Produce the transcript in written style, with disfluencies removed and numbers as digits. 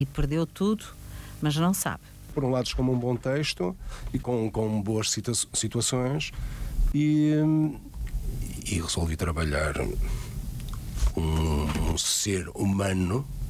e perdeu tudo, mas não sabe. Por um lado, como um bom texto e com boas situações, e resolvi trabalhar um ser humano